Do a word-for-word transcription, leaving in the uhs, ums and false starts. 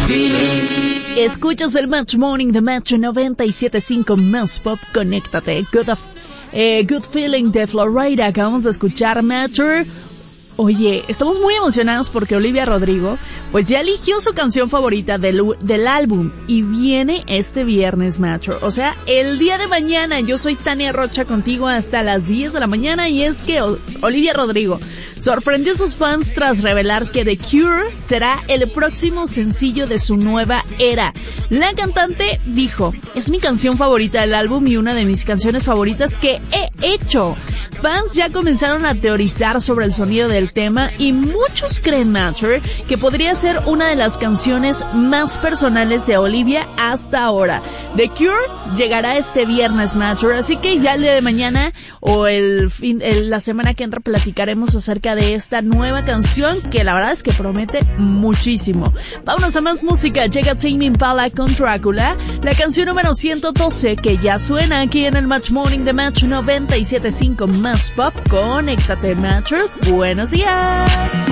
Escuchas el Match Morning de Metro noventa y siete punto cinco Más Pop. Conéctate. Good, of, eh, Good Feeling de Florida. Acabamos de escuchar Metro. Oye, estamos muy emocionados porque Olivia Rodrigo pues ya eligió su canción favorita del, del álbum y viene este viernes, Metro. O sea, el día de mañana. Yo soy Tania Rocha contigo hasta las diez de la mañana y es que o- Olivia Rodrigo sorprendió a sus fans tras revelar que The Cure será el próximo sencillo de su nueva era. La cantante dijo, es mi canción favorita del álbum y una de mis canciones favoritas que he hecho. Fans ya comenzaron a teorizar sobre el sonido del tema y muchos creen, Matter, que podría ser una de las canciones más personales de Olivia hasta ahora. The Cure llegará este viernes, Matter, así que ya el día de mañana o el fin, el, la semana que entra platicaremos acerca de esta nueva canción que la verdad es que promete muchísimo. Vámonos a más música. Llega Tame Impala con Drácula, la canción número ciento doce que ya suena aquí en el Match Morning de Match noventa y siete punto cinco Más Pop. Conéctate, Matter. Buenos días.